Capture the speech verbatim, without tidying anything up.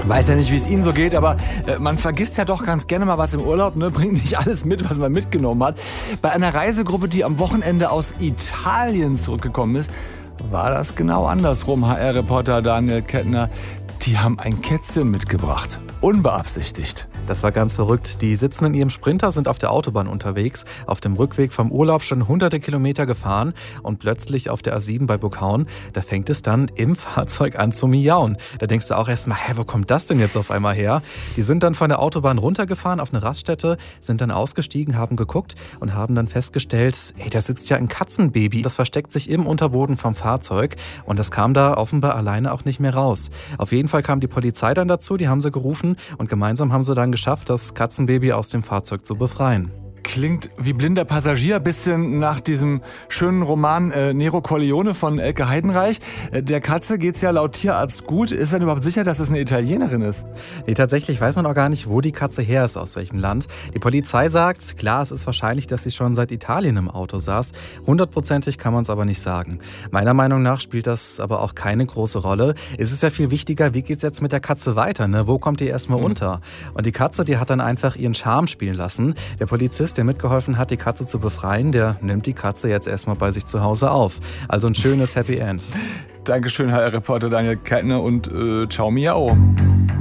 Weiß ja nicht, wie es Ihnen so geht, aber äh, man vergisst ja doch ganz gerne mal was im Urlaub, ne? Bringt nicht alles mit, was man mitgenommen hat. Bei einer Reisegruppe, die am Wochenende aus Italien zurückgekommen ist, war das genau andersrum, H R-Reporter Daniel Kettner. Die haben ein Kätzchen mitgebracht. Unbeabsichtigt. Das war ganz verrückt. Die sitzen in ihrem Sprinter, sind auf der Autobahn unterwegs. Auf dem Rückweg vom Urlaub schon hunderte Kilometer gefahren. Und plötzlich auf der A sieben bei Burghauen, da fängt es dann im Fahrzeug an zu miauen. Da denkst du auch erstmal, hä, wo kommt das denn jetzt auf einmal her? Die sind dann von der Autobahn runtergefahren auf eine Raststätte, sind dann ausgestiegen, haben geguckt und haben dann festgestellt, ey, da sitzt ja ein Katzenbaby. Das versteckt sich im Unterboden vom Fahrzeug. Und das kam da offenbar alleine auch nicht mehr raus. Auf jeden Fall kam die Polizei dann dazu, die haben sie gerufen und gemeinsam haben sie dann geschafft, das Katzenbaby aus dem Fahrzeug zu befreien. Klingt wie blinder Passagier, bisschen nach diesem schönen Roman äh, Nero Corleone von Elke Heidenreich. Äh, der Katze geht's ja laut Tierarzt gut. Ist er überhaupt sicher, dass es eine Italienerin ist? Nee, tatsächlich weiß man auch gar nicht, wo die Katze her ist, aus welchem Land. Die Polizei sagt, klar, es ist wahrscheinlich, dass sie schon seit Italien im Auto saß. Hundertprozentig kann man es aber nicht sagen. Meiner Meinung nach spielt das aber auch keine große Rolle. Es ist ja viel wichtiger, wie geht's jetzt mit der Katze weiter, ne? Wo kommt die erstmal Mhm. unter? Und die Katze, die hat dann einfach ihren Charme spielen lassen. Der Polizist, der mitgeholfen hat, die Katze zu befreien, der nimmt die Katze jetzt erstmal bei sich zu Hause auf. Also ein schönes Happy End. Dankeschön, H R-Reporter Daniel Kettner und äh, ciao miau.